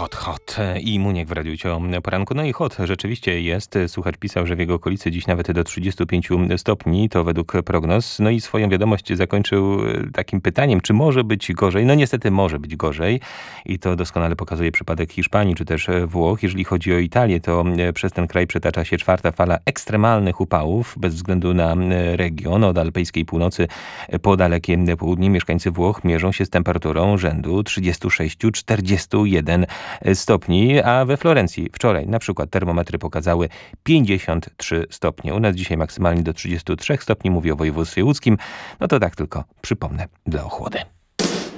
Hot i Muniek w Radiu Poranku. No i hot rzeczywiście jest. Słuchacz pisał, że w jego okolicy dziś nawet do 35 stopni, to według prognoz. No i swoją wiadomość zakończył takim pytaniem, czy może być gorzej? No niestety może być gorzej i to doskonale pokazuje przypadek Hiszpanii czy też Włoch. Jeżeli chodzi o Italię, to przez ten kraj przetacza się czwarta fala ekstremalnych upałów bez względu na region. Od alpejskiej północy po dalekie południe mieszkańcy Włoch mierzą się z temperaturą rzędu 36-41 stopni, a we Florencji wczoraj na przykład termometry pokazały 53 stopnie. U nas dzisiaj maksymalnie do 33 stopni, mówię o województwie łódzkim. No to tak tylko przypomnę dla ochłody.